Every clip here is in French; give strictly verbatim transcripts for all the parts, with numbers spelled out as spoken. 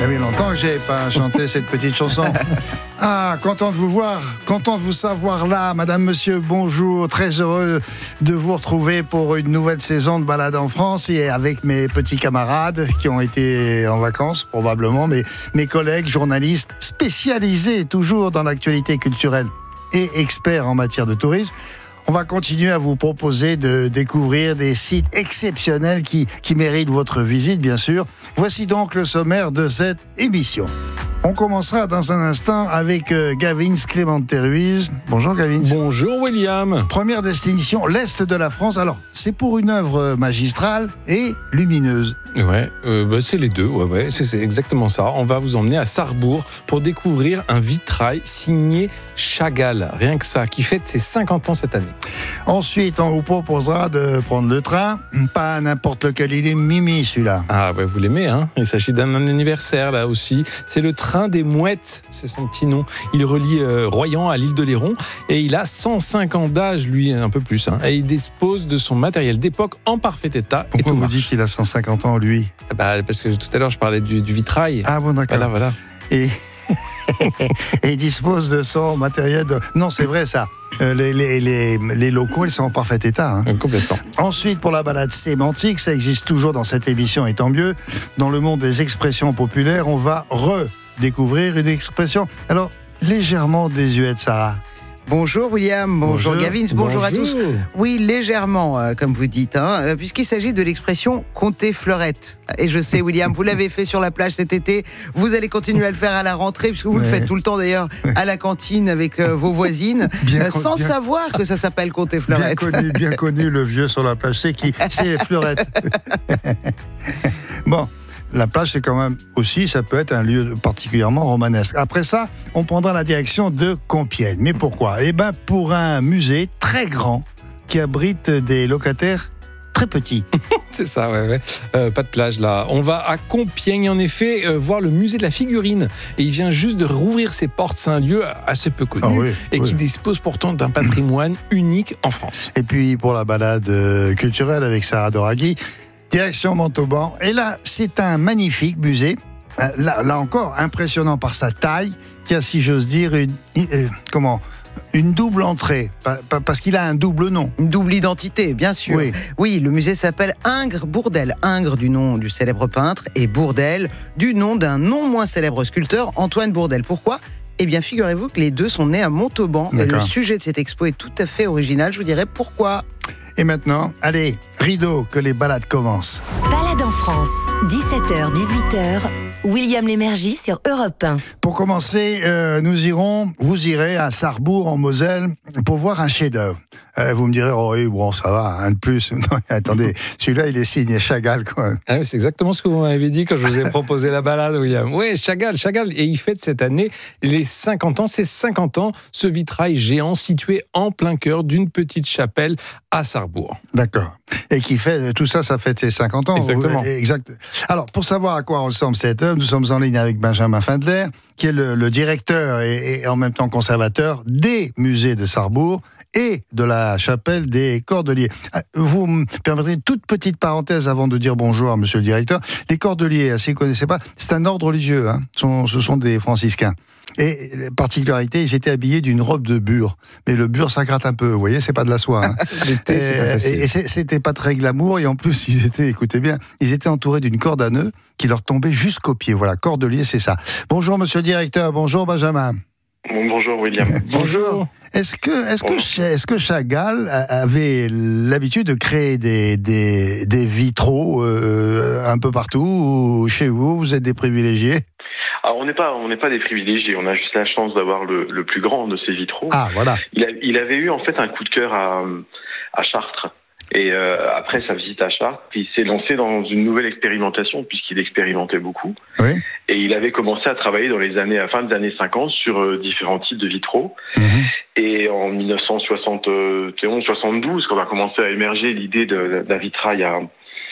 Ça fait longtemps que j'ai pas chanté cette petite chanson. Ah, content de vous voir, content de vous savoir là, madame, monsieur, bonjour, très heureux de vous retrouver pour une nouvelle saison de Balade en France et avec mes petits camarades qui ont été en vacances, probablement, mais mes collègues journalistes spécialisés toujours dans l'actualité culturelle et experts en matière de tourisme. On va continuer à vous proposer de découvrir des sites exceptionnels qui, qui méritent votre visite, bien sûr. Voici donc le sommaire de cette émission. On commencera dans un instant avec euh, Gavin Clément-Ruiz. Bonjour Gavin. Bonjour William. Première destination, l'Est de la France. Alors, c'est pour une œuvre magistrale et lumineuse. Ouais, euh, bah, c'est les deux, ouais, ouais, c'est, c'est exactement ça. On va vous emmener à Sarrebourg pour découvrir un vitrail signé Chagall, rien que ça, qui fête ses cinquante ans cette année. Ensuite, on vous proposera de prendre le train. Pas n'importe lequel, il est Mimi celui-là. Ah ouais, vous l'aimez, hein. Il s'agit d'un anniversaire là aussi. C'est le train des Mouettes, c'est son petit nom. Il relie euh, Royan à l'île de Léron et il a cent cinq ans d'âge, lui, un peu plus. Hein, et il dispose de son matériel d'époque en parfait état. Pourquoi et tout vous marche. dites qu'il a cent cinquante ans, lui? Bah, parce que tout à l'heure, je parlais du, du vitrail. Ah bon, d'accord. Voilà, voilà. Et... et il dispose de son matériel de... Non, c'est vrai ça. Euh, les, les, les, les locaux, ils sont en parfait état. Hein. Euh, complètement. Ensuite, pour la balade sémantique, ça existe toujours dans cette émission, et tant mieux. Dans le monde des expressions populaires, on va redécouvrir une expression. Alors, légèrement désuète, Sarah. Bonjour William, bonjour, bonjour. Gavin, bonjour, bonjour à tous. Oui, légèrement, euh, comme vous dites, hein, euh, puisqu'il s'agit de l'expression compter fleurette. Et je sais, William, vous l'avez fait sur la plage cet été, vous allez continuer à le faire à la rentrée, puisque vous ouais. le faites tout le temps d'ailleurs à la cantine avec euh, vos voisines, euh, sans bien, savoir que ça s'appelle compter fleurette. Bien connu, bien connu, le vieux sur la plage, c'est qui? C'est fleurette. Bon. La plage, c'est quand même aussi, ça peut être un lieu particulièrement romanesque. Après ça, on prendra la direction de Compiègne. Mais pourquoi? Eh bien, pour un musée très grand qui abrite des locataires très petits. C'est ça, ouais, ouais. Euh, pas de plage là. On va à Compiègne, en effet, euh, voir le musée de la figurine. Et il vient juste de rouvrir ses portes. C'est un lieu assez peu connu ah oui, et oui. qui dispose pourtant d'un patrimoine unique en France. Et puis, pour la balade euh, culturelle avec Sarah Doraghi, direction Montauban. Et là, c'est un magnifique musée. Là, là encore, impressionnant par sa taille, qui a, si j'ose dire, une, euh, comment, une double entrée. Parce qu'il a un double nom. Une double identité, bien sûr. Oui, oui, le musée s'appelle Ingres-Bourdelle. Ingres du nom du célèbre peintre et Bourdelle du nom d'un non moins célèbre sculpteur, Antoine Bourdelle. Pourquoi ? Eh bien, figurez-vous que les deux sont nés à Montauban. Et le sujet de cette expo est tout à fait original. Je vous dirai pourquoi. Et maintenant, allez, rideau, que les balades commencent. Balade en France, dix-sept heures dix-huit heures, William Lémergie sur Europe un. Pour commencer, euh, nous irons, vous irez à Sarrebourg en Moselle pour voir un chef-d'œuvre. Euh, vous me direz, oh oui, bon, ça va, un de plus. Non, attendez, celui-là, il est signé Chagall, quoi. Ah oui, c'est exactement ce que vous m'avez dit quand je vous ai proposé la balade, William. Oui, Chagall, Chagall, et il fête cette année les cinquante ans. C'est cinquante ans, ce vitrail géant situé en plein cœur d'une petite chapelle à Sarrebourg. D'accord. Et qui fait, tout ça, ça fête ses cinquante ans. Exactement. Exact. Alors, pour savoir à quoi ressemble cette œuvre, nous sommes en ligne avec Benjamin Findler, qui est le, le directeur et, et en même temps conservateur des musées de Sarrebourg et de la chapelle des Cordeliers. Vous me permettrez une toute petite parenthèse avant de dire bonjour à monsieur le directeur. Les Cordeliers, si vous ne connaissez pas, c'est un ordre religieux, hein. Ce sont, ce sont des franciscains. Et la particularité, ils étaient habillés d'une robe de bure. Mais le bure, ça gratte un peu, vous voyez, c'est pas de la soie. Hein. L'été, c'est pas facile. Et, et c'était pas très glamour, et en plus, ils étaient, écoutez bien, ils étaient entourés d'une corde à nœuds qui leur tombait jusqu'aux pieds. Voilà, cordelier, c'est ça. Bonjour, monsieur le directeur, bonjour, Benjamin. Bonjour, William. Bonjour. Est-ce que, est-ce que, est-ce que Chagall avait l'habitude de créer des, des, des vitraux euh, un peu partout, ou chez vous, vous êtes des privilégiés? Alors on n'est pas, on n'est pas des privilégiés. On a juste la chance d'avoir le, le plus grand de ces vitraux. Ah voilà. Il, a, il avait eu en fait un coup de cœur à, à Chartres. Et euh, après sa visite à Chartres, il s'est lancé dans une nouvelle expérimentation puisqu'il expérimentait beaucoup. Oui. Et il avait commencé à travailler dans les années, à la fin des années cinquante sur euh, différents types de vitraux. Mmh. Et en dix-neuf cent soixante-onze soixante-douze, quand on a commencé à émerger l'idée de, d'un vitrail à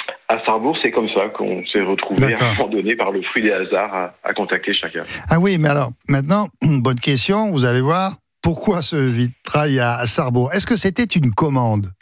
À Sarrebourg, c'est comme ça qu'on s'est retrouvé D'accord. à un moment donné par le fruit des hasards à, à contacter chacun. Ah oui, mais alors, maintenant, bonne question, vous allez voir, pourquoi ce vitrail à Sarrebourg? Est-ce que c'était une commande?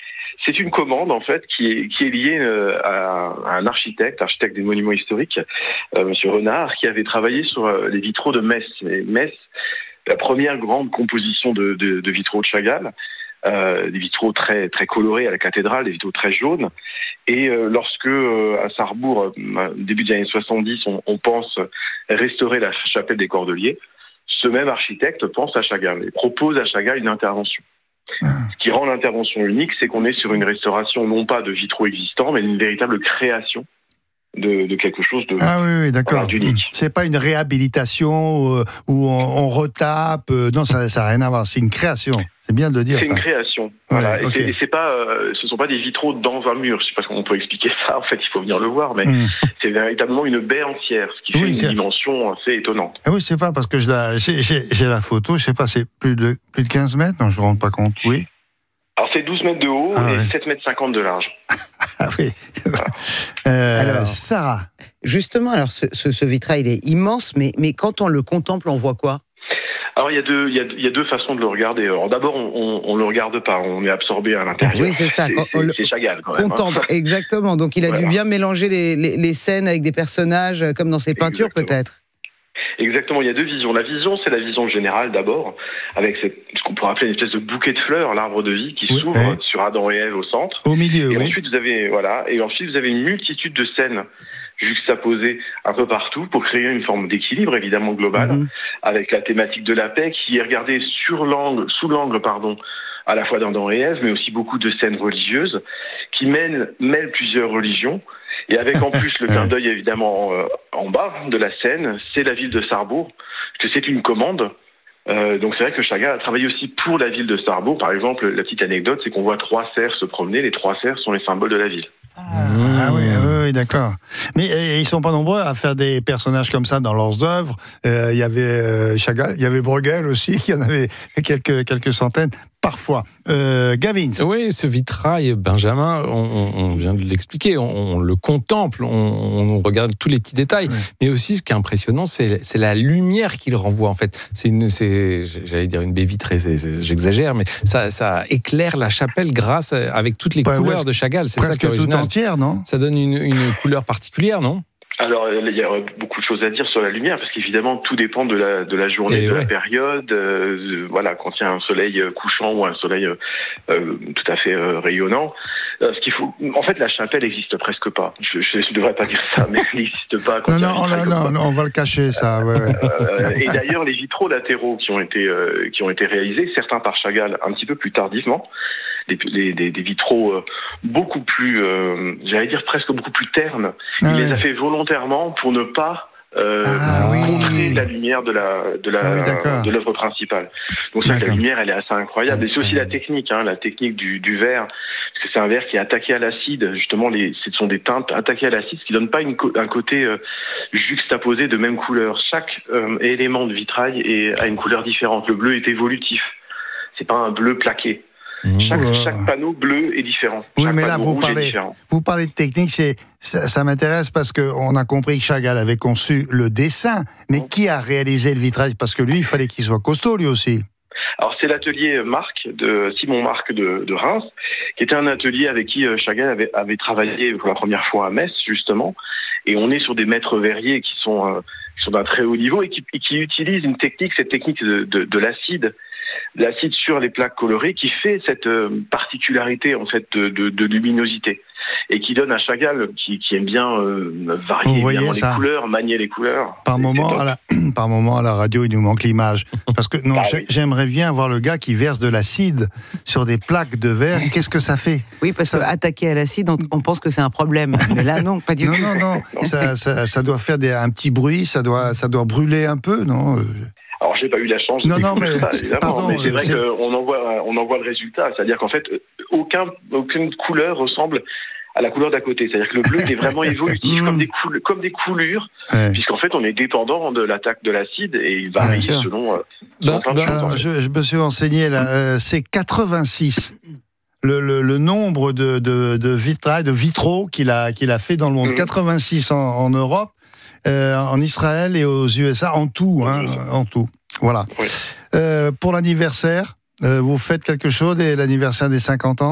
c'est une commande en fait qui est qui est liée euh, à, à un architecte, architecte des monuments historiques, euh, Monsieur Renard, qui avait travaillé sur euh, les vitraux de Metz. Et Metz, la première grande composition de, de, de vitraux de Chagall. Euh, des vitraux très très colorés à la cathédrale, des vitraux très jaunes. Et euh, lorsque euh, à Sarrebourg, euh, début des années soixante-dix, on, on pense restaurer la chapelle des Cordeliers, ce même architecte pense à Chagall et propose à Chagall une intervention. Ce qui rend l'intervention unique, c'est qu'on est sur une restauration non pas de vitraux existants, mais d'une véritable création de, de quelque chose de ah oui, oui d'accord. Voilà, d'unique. C'est pas une réhabilitation où, où on, on retape. Non, ça n'a rien à voir. C'est une création. C'est bien de le dire. C'est ça. une création. Voilà. Ouais, et, okay. c'est, et c'est pas, euh, ce sont pas des vitraux dans un mur. Je sais pas comment on peut expliquer ça. En fait, il faut venir le voir, mais mm. c'est véritablement une baie entière, ce qui fait oui, une c'est... dimension assez étonnante. Ah oui, je sais pas parce que je la, j'ai, j'ai, j'ai la photo. Je sais pas, c'est plus de plus de quinze mètres. Non, je me rends pas compte. Oui. Alors c'est douze mètres de haut ah, et ouais. sept mètres cinquante de large. Ah oui. Voilà. Euh, alors, Sarah. Justement, alors ce, ce, ce vitrail il est immense, mais, mais quand on le contemple, on voit quoi ? Alors il y a deux, il y a, il y a deux façons de le regarder. Alors d'abord, on, on, on le regarde pas, on est absorbé à l'intérieur. Oui, c'est ça. C'est, c'est, le... c'est Chagall quand même. Contemple, hein. Exactement. Donc il a voilà. dû bien mélanger les, les, les scènes avec des personnages, comme dans ses peintures Exactement. Peut-être. Exactement, il y a deux visions. La vision, c'est la vision générale d'abord, avec cette, ce qu'on pourrait appeler une espèce de bouquet de fleurs, l'arbre de vie qui oui, s'ouvre oui. sur Adam et Ève au centre. Au milieu, et oui. ensuite vous avez voilà, et ensuite vous avez une multitude de scènes juxtaposées un peu partout pour créer une forme d'équilibre évidemment global, mm-hmm. avec la thématique de la paix qui est regardée sur l'angle, sous l'angle pardon, à la fois d'Adam et Ève, mais aussi beaucoup de scènes religieuses qui mêlent, mêlent plusieurs religions. Et avec en plus le clin d'œil évidemment euh, en bas de la scène, c'est la ville de Sarrebourg, parce que c'est une commande. Euh, donc c'est vrai que Chagall a travaillé aussi pour la ville de Sarrebourg. Par exemple, la petite anecdote, c'est qu'on voit trois cerfs se promener. Les trois cerfs sont les symboles de la ville. Ah, mmh. ah oui, oui, oui, d'accord. Mais et, ils sont pas nombreux à faire des personnages comme ça dans leurs œuvres. Euh, il y avait euh, Chagall, il y avait Bruegel aussi, il y en avait quelques quelques centaines. Parfois. Euh, Gavin. Oui, ce vitrail, Benjamin, on, on vient de l'expliquer, on, on le contemple, on, on regarde tous les petits détails, oui. Mais aussi ce qui est impressionnant, c'est, c'est la lumière qu'il renvoie en fait. C'est, une, c'est j'allais dire une baie vitrée, c'est, c'est, j'exagère, mais ça, ça éclaire la chapelle grâce à, avec toutes les ouais, couleurs ouais, de Chagall. C'est ça qui est original. Tout entière, non ? Ça donne une, une couleur particulière, non ? Alors, il y a beaucoup de choses à dire sur la lumière, parce qu'évidemment, tout dépend de la, de la journée, et de ouais. la période. Euh, voilà, quand il y a un soleil couchant ou un soleil euh, tout à fait euh, rayonnant. Euh, ce qu'il faut, en fait, la chapelle n'existe presque pas. Je ne devrais pas dire ça, mais elle n'existe pas. Quand non, non, non, non, non, on va le cacher, ça. Ouais, ouais. Euh, et d'ailleurs, les vitraux latéraux qui ont été euh, qui ont été réalisés, certains par Chagall un petit peu plus tardivement. Des, des, des, des vitraux euh, beaucoup plus, euh, j'allais dire presque beaucoup plus ternes. Il ah les ouais. a fait volontairement pour ne pas euh, ah, contrer oui. la lumière de la de la ah, oui, de l'œuvre principale. Donc ça, la lumière, elle est assez incroyable. Et c'est aussi la technique, hein, la technique du, du verre, parce que c'est un verre qui est attaqué à l'acide. Justement, les, ce sont des teintes attaquées à l'acide, ce qui donne pas une, un côté euh, juxtaposé de même couleur. Chaque euh, élément de vitrail est, a une couleur différente. Le bleu est évolutif. C'est pas un bleu plaqué. Chaque, chaque panneau bleu est différent. Oui, chaque mais là, vous parlez, vous parlez de technique, c'est, ça, ça m'intéresse parce qu'on a compris que Chagall avait conçu le dessin, mais mmh. qui a réalisé le vitrail ? Parce que lui, il fallait qu'il soit costaud, lui aussi. Alors, c'est l'atelier Marc, de Simon Marc de, de Reims, qui était un atelier avec qui Chagall avait, avait travaillé pour la première fois à Metz, justement. Et on est sur des maîtres verriers qui sont, euh, qui sont d'un très haut niveau et qui, et qui utilisent une technique, cette technique de, de, de l'acide. L'acide sur les plaques colorées qui fait cette euh, particularité en fait de, de, de luminosité et qui donne à Chagall qui, qui aime bien euh, varier évidemment les couleurs, manier les couleurs. Par moment, à la, par moment à la radio, il nous manque l'image parce que non, bah, oui. j'aimerais bien voir le gars qui verse de l'acide sur des plaques de verre. Qu'est-ce que ça fait ? Oui, parce ça... qu'attaquer à l'acide, on, on pense que c'est un problème, mais là non, pas du non, tout. Non, non, non, ça, ça, ça doit faire des, un petit bruit, ça doit, ça doit brûler un peu, non ? Alors, j'ai pas eu la chance de non, non, mais, ça, évidemment, pardon, mais c'est vrai c'est... qu'on en voit, on en voit le résultat. C'est-à-dire qu'en fait, aucun, aucune couleur ressemble à la couleur d'à côté. C'est-à-dire que le bleu est vraiment évolutif, comme des couleurs, comme des coulures, ouais. puisqu'en fait, on est dépendant de l'attaque de l'acide et il varie ouais, selon. Euh, ben, ben, choses, je, je me suis renseigné là. Euh, c'est quatre-vingt-six. Le, le, le nombre de, de, de vitrails, de vitraux qu'il a, qu'il a fait dans le monde. Mmh. quatre-vingt-six en, en Europe. Euh, en Israël et aux U S A, en tout, hein, en tout. Voilà. Oui. Euh, pour l'anniversaire, euh, vous faites quelque chose, et l'anniversaire des cinquante ans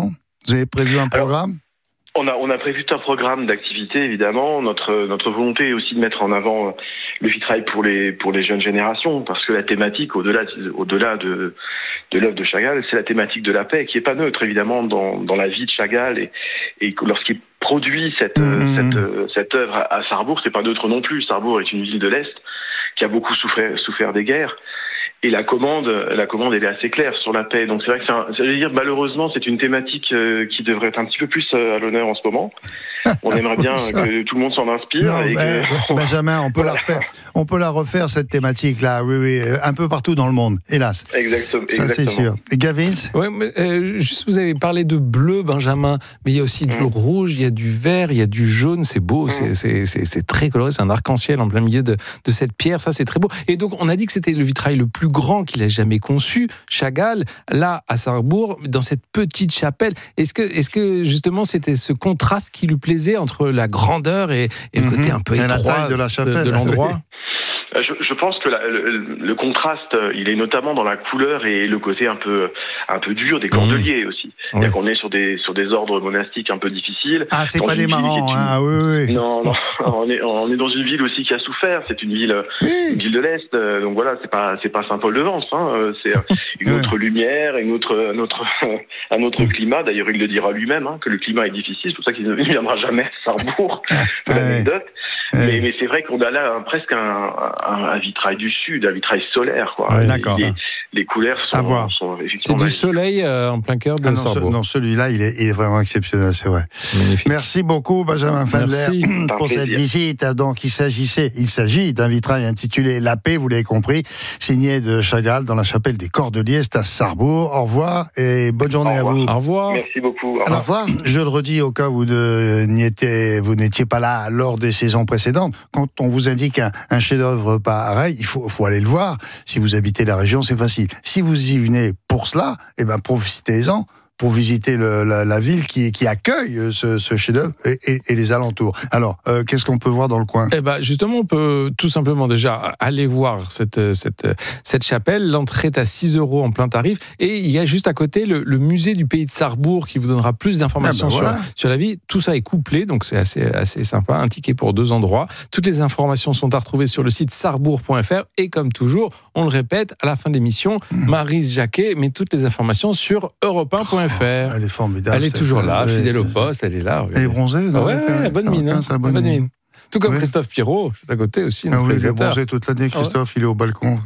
Vous avez prévu un programme ? Alors, On a, on a prévu un programme d'activité, évidemment. Notre, notre volonté est aussi de mettre en avant le vitrail pour les, pour les jeunes générations, parce que la thématique, au-delà, au-delà de, de l'œuvre de Chagall, c'est la thématique de la paix, qui est pas neutre, évidemment, dans, dans la vie de Chagall. Et, et lorsqu'il produit cette, mmh. cette, cette œuvre à, à Sarrebourg, c'est pas neutre non plus. Sarrebourg est une ville de l'Est qui a beaucoup souffert, souffert des guerres. Et la commande, la commande, elle est assez claire sur la paix. Donc c'est vrai que c'est un, je veux dire, malheureusement, c'est une thématique euh, qui devrait être un petit peu plus euh, à l'honneur en ce moment. On aimerait bien que tout le monde s'en inspire. Non, et ben, que... Benjamin, on peut voilà. la refaire. On peut la refaire cette thématique-là, oui, oui, un peu partout dans le monde, hélas. Exactement. Ça, exactement. c'est sûr. Et Gavin ? Oui, mais euh, juste vous avez parlé de bleu, Benjamin, mais il y a aussi du mmh. rouge, il y a du vert, il y a du jaune. C'est beau, mmh. c'est, c'est, c'est, c'est très coloré. C'est un arc-en-ciel en plein milieu de, de cette pierre. Ça, c'est très beau. Et donc, on a dit que c'était le vitrail le plus grand qu'il ait jamais conçu, Chagall, là à Sarrebourg, dans cette petite chapelle. Est-ce que, est-ce que justement c'était ce contraste qui lui plaisait entre la grandeur et, et le côté un peu étroit de, la de, de l'endroit? Je, je pense que la, le, le contraste, il est notamment dans la couleur et le côté un peu, un peu dur des cordeliers mmh. aussi. C'est-à-dire oui. qu'on est sur des, sur des ordres monastiques un peu difficiles. Ah, c'est pas des marrants, une... hein, oui, oui. Non, non, on est, on est dans une ville aussi qui a souffert. C'est une ville, oui. une ville de l'Est. Donc voilà, c'est pas, c'est pas Saint-Paul-de-Vence, hein. C'est une autre oui. lumière, une autre, un autre, un autre climat. D'ailleurs, il le dira lui-même, hein, que le climat est difficile. C'est pour ça qu'il ne viendra jamais à Sarrebourg. C'est l'anecdote. Mais, mais c'est vrai qu'on a là un, presque un, un, un vitrail du Sud, un vitrail solaire, quoi. Ouais, d'accord. Les, les couleurs sont, sont c'est du soleil euh, en plein cœur de ah non, Sarrebourg. Ce, non, celui-là, il est, il est vraiment exceptionnel, c'est vrai. C'est magnifique. Merci beaucoup, Benjamin Fendler, pour cette visite. Donc, il s'agissait, il s'agit d'un vitrail intitulé La Paix, vous l'avez compris, signé de Chagall dans la chapelle des Cordeliers, c'est à Sarrebourg. Au revoir et bonne journée à vous. Au revoir. Merci beaucoup. Au revoir. Alors, je le redis au cas où vous, de, n'y étiez, vous n'étiez pas là lors des saisons précédentes. Quand on vous indique un, un chef-d'œuvre pareil, il faut, faut aller le voir. Si vous habitez la région, c'est facile. Si vous y venez pour cela, eh ben profitez-en pour visiter le, la, la ville qui, qui accueille ce, ce chef-d'œuvre et, et, et les alentours. Alors, euh, qu'est-ce qu'on peut voir dans le coin ? Eh ben, justement, on peut tout simplement déjà aller voir cette, cette, cette chapelle. L'entrée est à six euros en plein tarif. Et il y a juste à côté le, le musée du pays de Sarrebourg qui vous donnera plus d'informations ah ben voilà. sur, sur la vie. Tout ça est couplé, donc c'est assez, assez sympa. Un ticket pour deux endroits. Toutes les informations sont à retrouver sur le site sarrebourg point f r. Et comme toujours, on le répète, à la fin de l'émission, mmh. Maryse Jacquet met toutes les informations sur europe un point f r. Elle est formidable. Elle est toujours là, ouais, fidèle au poste, elle est là. Regardez. Elle est bronzée, non? Ouais, ouais, bonne mine. Hein, bonne bonne mine. Tout comme oui. Christophe Pirot, juste à côté aussi. Ah oui, il est bronzé toute l'année, Christophe, ah ouais. il est au balcon.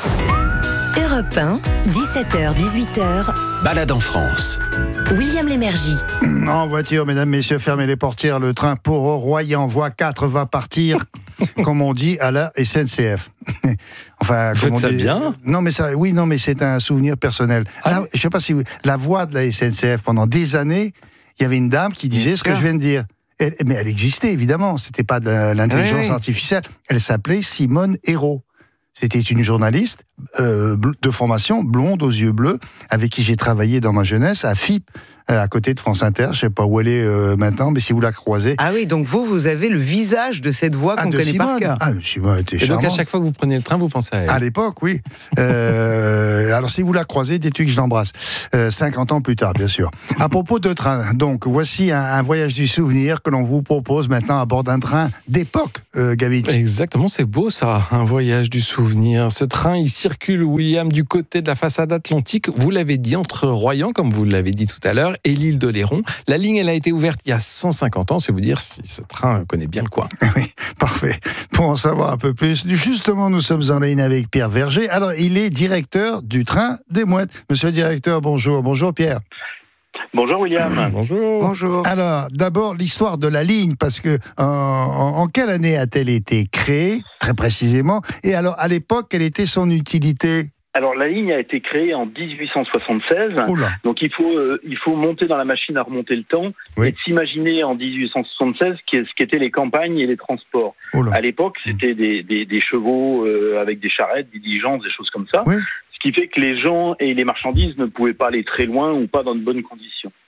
Europe un, dix-sept heures dix-huit heures. Balade en France. William Lémergie. En voiture, mesdames, messieurs, fermez les portières. Le train pour Royan, voie quatre, va partir, comme on dit, à la S N C F. Enfin, vous faites ça dit... bien. Non, mais ça, oui, non, mais c'est un souvenir personnel. Ah, là, je sais pas si vous... la voix de la S N C F pendant des années, il y avait une dame qui disait ce que je viens de dire. Elle, mais elle existait évidemment. C'était pas de l'intelligence oui, oui. artificielle. Elle s'appelait Simone Hérault. C'était une journaliste euh, de formation, blonde aux yeux bleus, avec qui j'ai travaillé dans ma jeunesse à F I P, euh, à côté de France Inter. Je sais pas où elle est euh, maintenant, mais si vous la croisez. Ah oui, donc vous, vous avez le visage de cette voix qu'on ah, connaît Simone. par cœur. Ah, Simone était charmante. Et donc à chaque fois que vous prenez le train, vous pensez à elle. À l'époque, oui. euh, alors si vous la croisez, dites-lui que je l'embrasse. Euh, cinquante ans plus tard, bien sûr. À propos de train, donc voici un, un voyage du souvenir que l'on vous propose maintenant à bord d'un train d'époque, euh, Gavitch. Exactement, c'est beau ça, un voyage du souvenir. Ce train, il circule, William, du côté de la façade atlantique, vous l'avez dit, entre Royan, comme vous l'avez dit tout à l'heure, et l'île d'Oléron. La ligne, elle a été ouverte il y a cent cinquante ans, c'est vous dire si ce train connaît bien le coin. Oui, parfait. Pour en savoir un peu plus, justement, nous sommes en ligne avec Pierre Verger. Alors, il est directeur du train des Mouettes. Monsieur le directeur, bonjour. Bonjour, Pierre. Bonjour William. Bonjour. Bonjour. Alors, d'abord, l'histoire de la ligne, parce que en, en, en quelle année a-t-elle été créée, très précisément? Et alors, à l'époque, quelle était son utilité? Alors la ligne a été créée en dix-huit cent soixante-seize, Oula. donc il faut euh, il faut monter dans la machine à remonter le temps oui. et s'imaginer en dix-huit cent soixante-seize ce qu'étaient les campagnes et les transports. Oula. À l'époque, c'était des, des, des chevaux euh, avec des charrettes, des diligences, des choses comme ça. Oui. Ce qui fait que les gens et les marchandises ne pouvaient pas aller très loin ou pas dans de bonnes conditions. Mmh.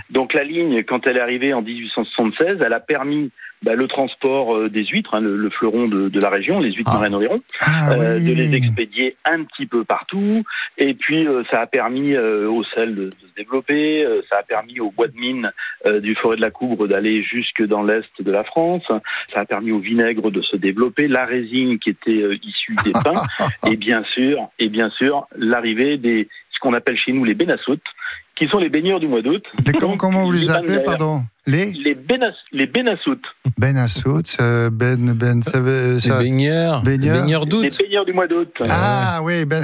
Donc la ligne, quand elle est arrivée en dix-huit cent soixante-seize, elle a permis bah, le transport euh, des huîtres, hein, le, le fleuron de, de la région, les huîtres ah. marraines-oléron, ah, euh, oui. de les expédier un petit peu partout. Et puis euh, ça a permis euh, au sel de, de se développer, euh, ça a permis au bois de mine euh, du forêt de la Coubre d'aller jusque dans l'est de la France, ça a permis au vinaigre de se développer, la résine qui était euh, issue des pins, et bien sûr, et bien sûr, l'arrivée des ce qu'on appelle chez nous les bénassoutes, qui sont les baigneurs du mois d'août. Mais comment, comment vous les, les appelez, pardon? Les Les, bénas, les bénassoutes. Bénassoutes, ça, ben, ben, ça, ça, les baigneurs. baigneurs. Baigneurs d'août. Les baigneurs du mois d'août. Ah oui, ben...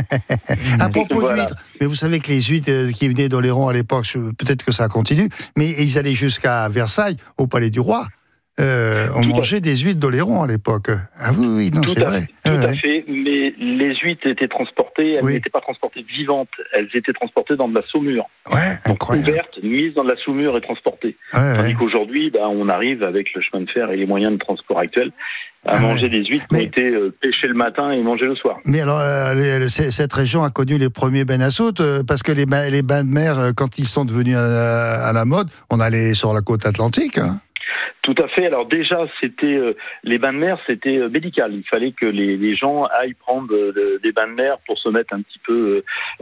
à propos voilà. d'huîtres, mais vous savez que les huîtres qui venaient d'Oléron à l'époque, peut-être que ça continue, mais ils allaient jusqu'à Versailles, au Palais du Roi. Euh, on mangeait des huîtres d'Oléron à l'époque. Ah oui, oui, non, tout c'est vrai. Tout ah, à ouais. fait, mais les huîtres étaient transportées, elles oui. n'étaient pas transportées vivantes, elles étaient transportées dans de la saumure. Ouais, donc incroyable. Ouvertes, mises dans de la saumure et transportées. Ouais, Tandis ouais. qu'aujourd'hui, bah, on arrive avec le chemin de fer et les moyens de transport actuels à ah, manger ouais. des huîtres mais... qui ont été euh, pêchées le matin et mangées le soir. Mais alors, euh, les, cette région a connu les premiers benassoutes, euh, parce que les, les bains de mer, euh, quand ils sont devenus à, à la mode, on allait sur la côte atlantique, hein. Tout à fait. Alors déjà, c'était euh, les bains de mer, c'était euh, médical. Il fallait que les, les gens aillent prendre euh, des bains de mer pour se mettre un petit peu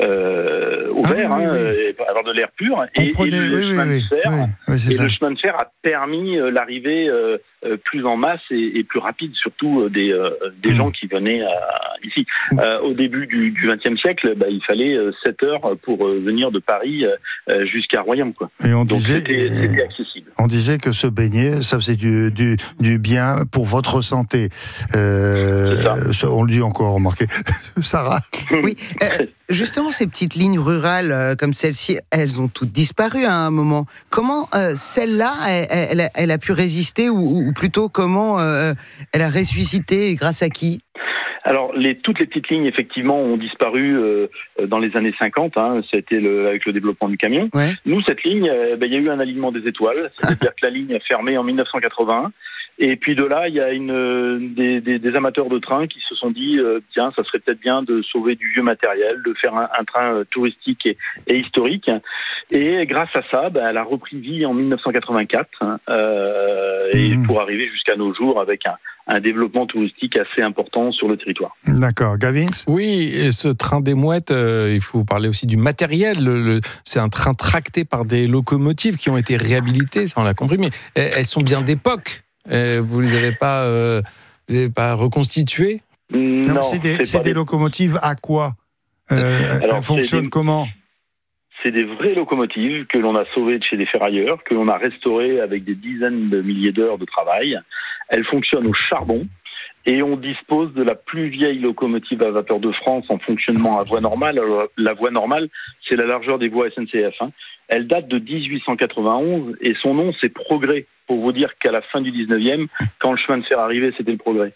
euh, au vert, ah, oui, hein, oui, oui. Et avoir de l'air pur. Et, prenait, et le oui, chemin oui, de fer, oui, oui, et ça. le chemin de fer a permis euh, l'arrivée euh, euh, plus en masse et, et plus rapide, surtout euh, des, euh, des mmh. gens qui venaient euh, ici. Mmh. Euh, au début du vingtième siècle, bah, il fallait euh, sept heures pour euh, venir de Paris euh, jusqu'à Royan, quoi. Et on Donc disait, c'était, c'était accessible. On disait que se baigner, ça faisait du, du, du bien pour votre santé. Euh, ça. On le dit encore, remarquez. Sarah? Oui, euh, justement, ces petites lignes rurales euh, comme celle-ci, elles ont toutes disparu à un moment. Comment euh, celle-là, elle, elle, a, elle a pu résister, ou, ou plutôt comment euh, elle a ressuscité et grâce à qui? Alors, les, toutes les petites lignes, effectivement, ont disparu euh, dans les années cinquante. Hein, c'était le, avec le développement du camion. Ouais. Nous, cette ligne, euh, ben, il y a eu un alignement des étoiles. C'est-à-dire que la ligne a fermé en dix-neuf cent quatre-vingt-un. Et puis de là, il y a une, des, des, des amateurs de train qui se sont dit euh, tiens, ça serait peut-être bien de sauver du vieux matériel, de faire un, un train touristique et, et historique. Et grâce à ça, ben, elle a repris vie en dix-neuf cent quatre-vingt-quatre euh, mmh. et pour arriver jusqu'à nos jours avec un, un développement touristique assez important sur le territoire. D'accord. Gavin? Oui, et ce train des mouettes, euh, il faut parler aussi du matériel. Le, le, c'est un train tracté par des locomotives qui ont été réhabilitées, ça on l'a compris, mais elles sont bien d'époque. Euh, vous les avez pas, euh, vous les avez pas reconstituées? Non, c'est des, c'est c'est des, des locomotives à quoi? euh, Alors, elles fonctionnent des, comment? C'est des vraies locomotives que l'on a sauvées de chez des ferrailleurs, que l'on a restaurées avec des dizaines de milliers d'heures de travail. Elles fonctionnent au charbon. Et on dispose de la plus vieille locomotive à vapeur de France en fonctionnement à voie normale. Alors, la voie normale, c'est la largeur des voies S N C F. Hein. Elle date de dix-huit cent quatre-vingt-onze et son nom, c'est Progrès. Pour vous dire qu'à la fin du dix-neuvième, quand le chemin de fer arrivait, c'était le Progrès.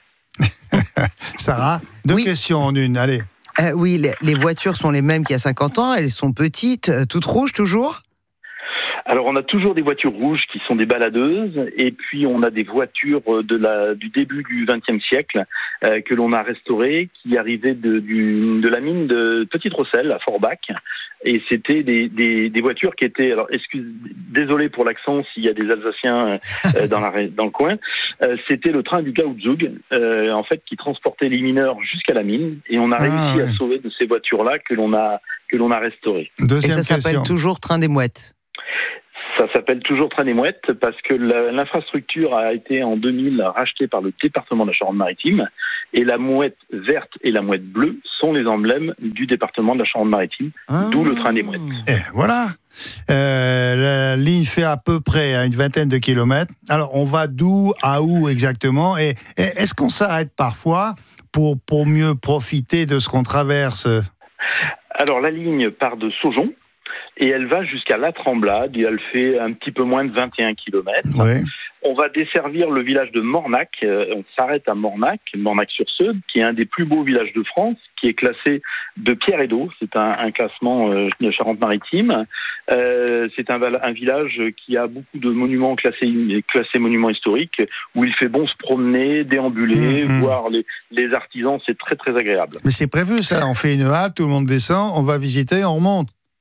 Sarah, deux oui. questions en une, allez. Euh, oui, les, les voitures sont les mêmes qu'il y a cinquante ans. Elles sont petites, toutes rouges toujours? Alors, on a toujours des voitures rouges qui sont des baladeuses, et puis on a des voitures de la, du début du vingtième siècle euh, que l'on a restaurées, qui arrivaient de, du, de la mine de Petite Rosselle à Forbach, et c'était des, des, des voitures qui étaient, alors excuse, désolé pour l'accent s'il y a des Alsaciens euh, dans, la, dans le coin, euh, c'était le train du Gaouzug, euh, en fait, qui transportait les mineurs jusqu'à la mine, et on a ah, réussi ouais. à sauver de ces voitures-là que l'on a, que l'on a restaurées. Deuxième et ça question. S'appelle toujours Train des Mouettes? Ça s'appelle toujours Train des Mouettes parce que la, l'infrastructure a été en deux mille rachetée par le département de la Charente-Maritime, et la mouette verte et la mouette bleue sont les emblèmes du département de la Charente-Maritime, ah. d'où le Train des Mouettes. Et voilà, euh, la ligne fait à peu près une vingtaine de kilomètres. Alors on va d'où à où exactement, et, et est-ce qu'on s'arrête parfois pour, pour mieux profiter de ce qu'on traverse? Alors la ligne part de Saujon, et elle va jusqu'à La Tremblade, et elle fait un petit peu moins de vingt et un kilomètres. Ouais. On va desservir le village de Mornac, on s'arrête à Mornac, Mornac-sur-Seude, qui est un des plus beaux villages de France, qui est classé de pierre et d'eau, c'est un, un classement de Charente-Maritime. Euh, c'est un, un village qui a beaucoup de monuments classés, classés monuments historiques, où il fait bon se promener, déambuler, mmh, voir les, les artisans, c'est très très agréable. Mais c'est prévu ça, on fait une halte, tout le monde descend, on va visiter, on remonte.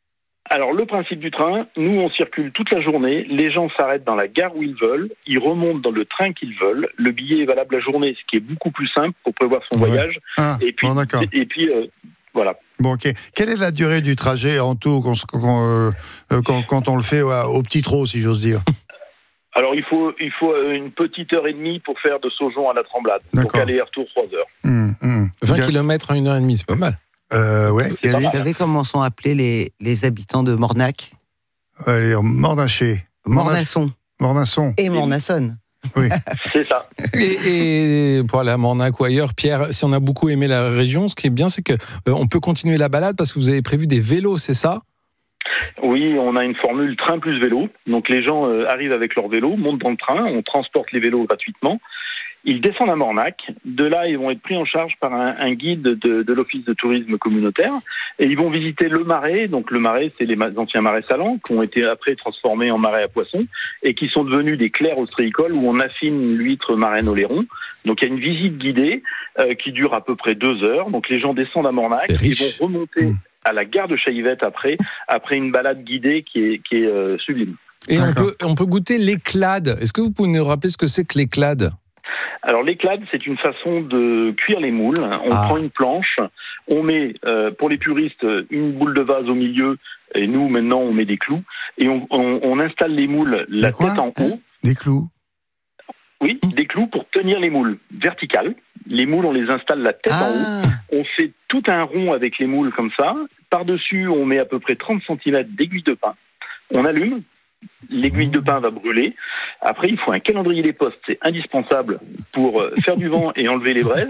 Alors, le principe du train, nous, on circule toute la journée. Les gens s'arrêtent dans la gare où ils veulent. Ils remontent dans le train qu'ils veulent. Le billet est valable la journée, ce qui est beaucoup plus simple pour prévoir son ouais. voyage. Ah, et puis, bon, d'accord. Et, et puis euh, voilà. Bon, ok. Quelle est la durée du trajet en tout quand, quand, euh, quand, quand on le fait ouais, au petit trot, si j'ose dire? Alors, il faut, il faut une petite heure et demie pour faire de Saujon à la Tremblade. Donc, aller-retour, trois heures. Mmh, mmh. vingt kilomètres en une heure et demie, c'est pas mal. Euh, ouais. Vous savez comment sont appelés les, les habitants de Mornac? euh, Les Mornachais. Mornasson. Mornasson. Et Mornassonne. Oui. C'est ça. Et, et pour aller à Mornac ou ailleurs, Pierre, si on a beaucoup aimé la région, ce qui est bien, c'est qu'on euh, peut continuer la balade parce que vous avez prévu des vélos, c'est ça? Oui, on a une formule train plus vélo. Donc les gens euh, arrivent avec leur vélo, montent dans le train, on transporte les vélos gratuitement. Ils descendent à Mornac. De là, ils vont être pris en charge par un, un guide de, de l'Office de tourisme communautaire. Et ils vont visiter le marais. Donc le marais, c'est les anciens marais salants qui ont été après transformés en marais à poissons et qui sont devenus des clairs ostréicoles où on affine l'huître marraine au lairon. Donc il y a une visite guidée euh, qui dure à peu près deux heures. Donc les gens descendent à Mornac. Ils vont remonter mmh. à la gare de Chaillevette après, après une balade guidée qui est, qui est euh, sublime. Et on peut, on peut goûter l'éclade. Est-ce que vous pouvez nous rappeler ce que c'est que l'éclade? Alors l'éclade, c'est une façon de cuire les moules. On ah. prend une planche, on met, euh, pour les puristes, une boule de vase au milieu, et nous, maintenant, on met des clous, et on, on, on installe les moules la tête en haut. Des clous? Oui, des clous pour tenir les moules verticales. Les moules, on les installe la tête ah. en haut. On fait tout un rond avec les moules comme ça. Par-dessus, on met à peu près trente centimètres d'aiguille de pain. On allume. L'aiguille de pain va brûler. Après, il faut un calendrier des postes. C'est indispensable pour faire du vent et enlever les braises.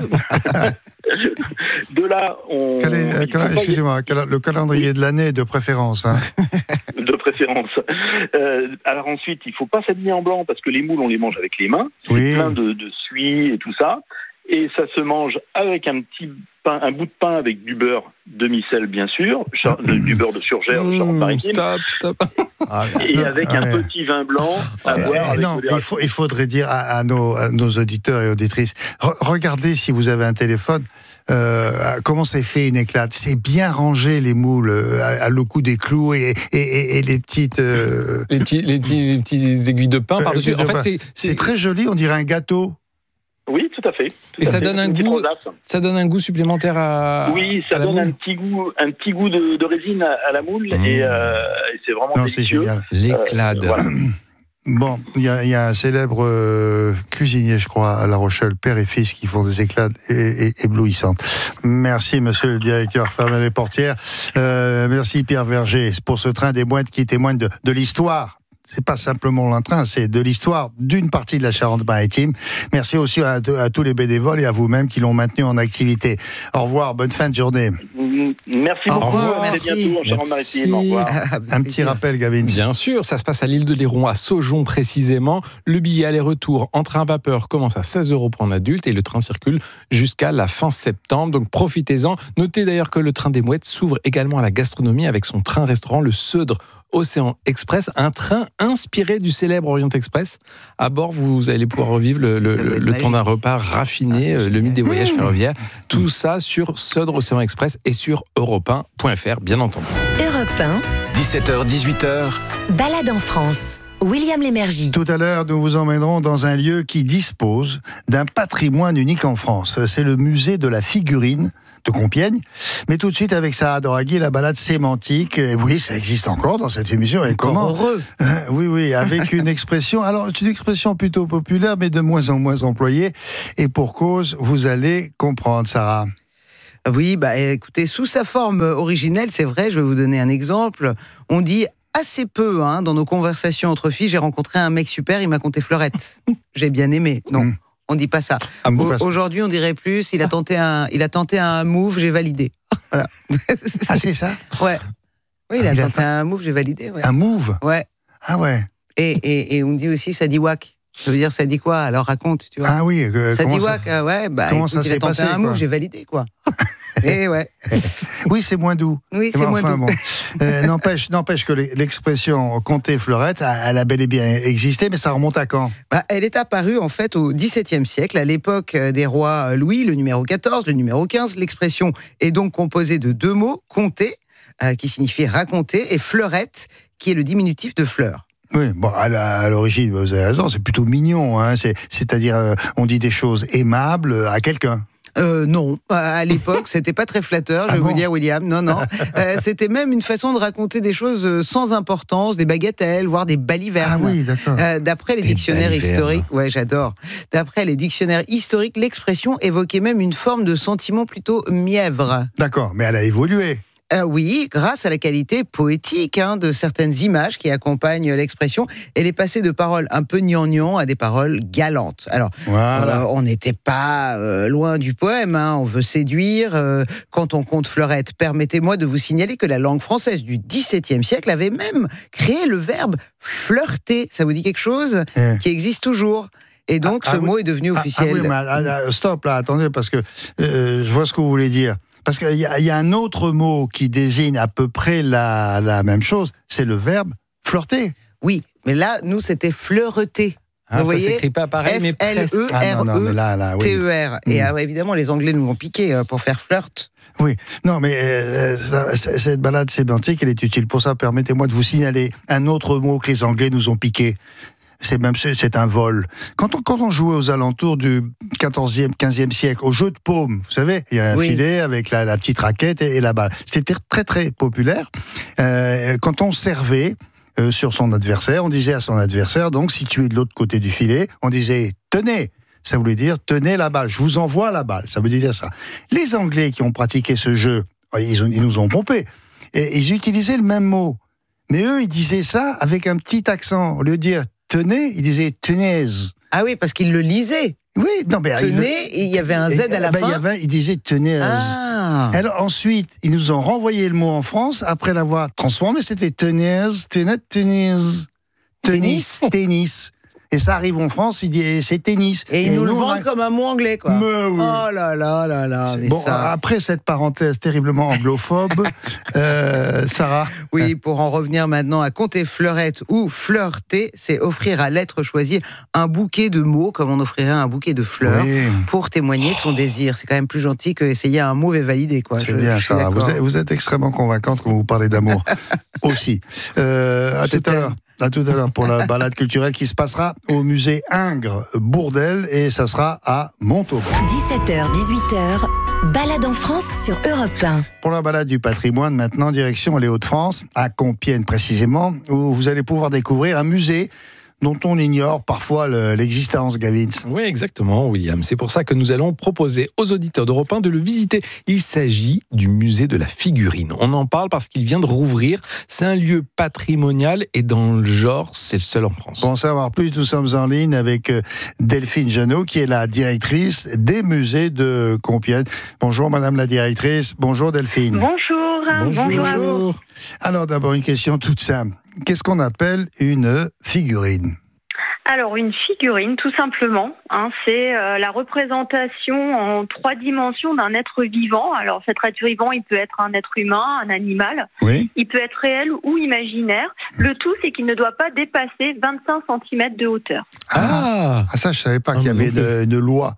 De là, on... Calé, cal... Excusez-moi, le calendrier de l'année de préférence. Hein. De préférence. Euh, alors ensuite, il ne faut pas s'habiller en blanc parce que les moules, on les mange avec les mains. Oui. C'est plein de, de suie et tout ça. Et ça se mange avec un petit pain, un bout de pain avec du beurre demi-sel, bien sûr, char- du beurre de Surgère, de Charente-Maritime. Stop, stop. Et avec un ouais. petit vin blanc à boire. Euh, avec non, il, faut, il faudrait dire à, à, nos, à nos auditeurs et auditrices, re- regardez si vous avez un téléphone, euh, comment ça fait une éclate. C'est bien rangé les moules, à, à le coup des clous et, et, et, et les petites... Euh... Les, petits, les, petits, les petites aiguilles de pain par-dessus. Euh, en fait, c'est, c'est... c'est très joli, on dirait un gâteau. Oui, tout à fait. Tout et à ça fait. donne un goût. Ça donne un goût supplémentaire à. Oui, ça à donne la un petit goût, un petit goût de, de résine à, à la moule mmh. et, euh, et c'est vraiment non, délicieux. C'est génial. L'éclade. Euh, voilà. Bon, il y, y a un célèbre euh, cuisinier, je crois, à La Rochelle, père et fils, qui font des éclades é- é- éblouissantes. Merci, monsieur le directeur, fermez les portières. Euh, merci, Pierre Verger, pour ce train des mouettes qui témoigne de, de l'histoire. C'est pas simplement un train, c'est de l'histoire d'une partie de la Charente-Maritime. Merci aussi à, à tous les bénévoles et à vous-même qui l'ont maintenu en activité. Au revoir, bonne fin de journée. Merci beaucoup. Au revoir, merci. À bientôt en Charente-Maritime. Au revoir. Un petit rappel, Gavin. Bien sûr, ça se passe à l'île de Léron, à Saujon précisément. Le billet aller-retour en train vapeur commence à seize euros pour un adulte et le train circule jusqu'à la fin septembre. Donc profitez-en. Notez d'ailleurs que le train des mouettes s'ouvre également à la gastronomie avec son train-restaurant, le Seudre Océan Express, un train inspiré du célèbre Orient Express. À bord, vous allez pouvoir revivre le, le, le, le temps d'un repas raffiné, ah, le mythe des voyages mmh. ferroviaires. Tout ça sur Seudre Océan Express et sur europe un point f r, bien entendu. Europe un. dix-sept heures, dix-huit heures. Balade en France. William Lémergie. Tout à l'heure, nous vous emmènerons dans un lieu qui dispose d'un patrimoine unique en France. C'est le musée de la figurine de Compiègne. Mais tout de suite, avec Sarah Doraghi, la balade sémantique. Et oui, ça existe encore dans cette émission. Et comment heureux. Oui, oui, avec une expression. Alors, c'est une expression plutôt populaire, mais de moins en moins employée. Et pour cause, vous allez comprendre, Sarah. Oui, bah écoutez, sous sa forme originelle, c'est vrai, je vais vous donner un exemple. On dit assez peu, hein, dans nos conversations entre filles, j'ai rencontré un mec super, il m'a conté fleurette. J'ai bien aimé. Non, mmh. on dit pas ça. Ah, bon, o- aujourd'hui, on dirait plus, il a tenté un, il a tenté un move, j'ai validé. Voilà. Ah, c'est ça ? Ouais. Oui, il a il tenté a... un move, j'ai validé. Ouais. Un move ? Ouais. Ah ouais. Et, et, et on dit aussi, ça dit whack. Ça veut dire, ça dit quoi ? Alors raconte, tu vois. Ah oui. Euh, ça dit ça... whack, euh, ouais. Bah, comment écoute, ça il s'est a tenté passé, un move, quoi. j'ai validé, quoi. Et ouais. Oui, c'est moins doux. Oui, c'est enfin, moins doux. Bon. Euh, n'empêche, n'empêche que l'expression compter fleurette, elle a bel et bien existé, mais ça remonte à quand ? Bah, elle est apparue en fait au dix-septième siècle, à l'époque des rois Louis, le numéro quatorze, le numéro quinze. L'expression est donc composée de deux mots, compter, euh, qui signifie raconter, et fleurette, qui est le diminutif de fleur. Oui, bon, à, la, à l'origine, vous avez raison, c'est plutôt mignon. Hein, c'est, c'est-à-dire, euh, on dit des choses aimables à quelqu'un. Euh, non, à l'époque, c'était pas très flatteur, je ah vais bon vous dire, William. Non, non. Euh, c'était même une façon de raconter des choses sans importance, des bagatelles, voire des balivernes. Ah oui, d'accord. Euh, d'après les des dictionnaires balivernes. historiques, ouais, j'adore. D'après les dictionnaires historiques, l'expression évoquait même une forme de sentiment plutôt mièvre. D'accord, mais elle a évolué. Euh, oui, grâce à la qualité poétique hein, de certaines images qui accompagnent l'expression, elle est passée de paroles un peu gnangnan à des paroles galantes. Alors, Voilà. euh, on n'était pas euh, loin du poème, hein, on veut séduire. Euh, quand on compte fleurette, permettez-moi de vous signaler que la langue française du dix-septième siècle avait même créé le verbe flirter. Ça vous dit quelque chose ? Eh. Qui existe toujours. Et donc, Ah, ce ah, mot oui. est devenu Ah, officiel. Ah, oui, mais, ah, ah, stop là, attendez, parce que euh, je vois ce que vous voulez dire. Parce qu'il y, a- il y a un autre mot qui désigne à peu près la, la même chose, c'est le verbe flirter. Oui, mais là, nous, c'était fleureter. Ah, Vous ça voyez, s'écrit pas pareil, mais presque. F L E Ah non, non, mais là, là, oui. T E R. Et Mm. ah, évidemment, les Anglais nous ont piqué euh, pour faire flirt. Oui, non, mais euh, ça- c- cette balade sémantique, elle est utile. Pour ça, permettez-moi de vous signaler un autre mot que les Anglais nous ont piqué. C'est même c'est c'est un vol. Quand on, quand on jouait aux alentours du quatorzième, quinzième siècle, au jeu de paume, vous savez, il y a un Oui. filet avec la, la petite raquette et, et la balle. C'était très très populaire. Euh, quand on servait euh, sur son adversaire, on disait à son adversaire, donc situé de l'autre côté du filet, on disait tenez. Ça voulait dire tenez la balle, je vous envoie la balle. Ça veut dire ça. Les Anglais qui ont pratiqué ce jeu, ils, ont, ils nous ont pompé. Et ils utilisaient le même mot. Mais eux, ils disaient ça avec un petit accent. Au lieu de dire tenez, ils disaient tenez. Ah oui, parce qu'ils le lisaient. Oui, non, mais Tenez, et il y avait un Z à la ben, fin. Il y avait, ils disaient tenez. Ah. Alors ensuite, ils nous ont renvoyé le mot en France après l'avoir transformé. C'était tenez, tenez, tenez, tennis, tennis. Et ça arrive en France, il dit c'est tennis. Et ils nous le on vendent a- comme un mot anglais, quoi. Mais oui. Oh là là là là. mais Bon, ça... après cette parenthèse terriblement anglophobe, euh, Sarah. Oui, pour en revenir maintenant à compter fleurette ou flirter, c'est offrir à l'être choisi un bouquet de mots, comme on offrirait un bouquet de fleurs, Oui. pour témoigner de son désir. C'est quand même plus gentil que essayer un mot et valider, quoi. C'est Je- bien, je suis Sarah. Vous d'accord. êtes, vous êtes extrêmement convaincante quand vous parlez d'amour. Aussi. Euh, à Je tout à t'aime. l'heure. À tout à l'heure pour la balade culturelle qui se passera au musée Ingres Bourdelle et ça sera à Montauban. dix-sept heures, dix-huit heures, balade en France sur Europe un. Pour la balade du patrimoine, maintenant, direction les Hauts-de-France, à Compiègne précisément, où vous allez pouvoir découvrir un musée dont on ignore parfois le- l'existence, Gavin. Oui, exactement, William. C'est pour ça que nous allons proposer aux auditeurs d'Europe un de le visiter. Il s'agit du musée de la figurine. On en parle parce qu'il vient de rouvrir. C'est un lieu patrimonial et dans le genre, c'est le seul en France. Pour en savoir plus, nous sommes en ligne avec euh, Delphine Jeannot, qui est la directrice des musées de Compiègne. Bonjour, Madame la directrice. Bonjour, Delphine. Bonjour, bonjour, à vous. Alors, d'abord, une question toute simple. Qu'est-ce qu'on appelle une figurine ? Alors, une figurine, tout simplement, hein, c'est euh, la représentation en trois dimensions d'un être vivant. Alors, cet être vivant, il peut être un être humain, un animal, Oui. il peut être réel ou imaginaire. Le tout, c'est qu'il ne doit pas dépasser vingt-cinq centimètres de hauteur. Ah, Ah, ça, je savais pas Ah, qu'il y mais avait non de, de loi.